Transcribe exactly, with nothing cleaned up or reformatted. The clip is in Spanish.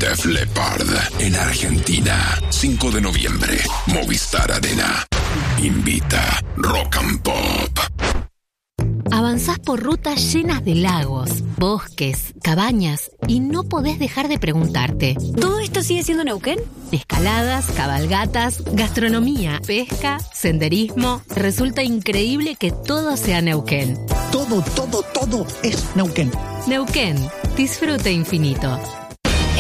Def Leppard en Argentina. cinco de noviembre. Movistar Arena. Invita Rock and Pop. Avanzás por rutas llenas de lagos, bosques, cabañas y no podés dejar de preguntarte: ¿todo esto sigue siendo Neuquén? Escaladas, cabalgatas, gastronomía, pesca, senderismo. Resulta increíble que todo sea Neuquén. Todo, todo, todo es Neuquén. Neuquén, disfrute infinito.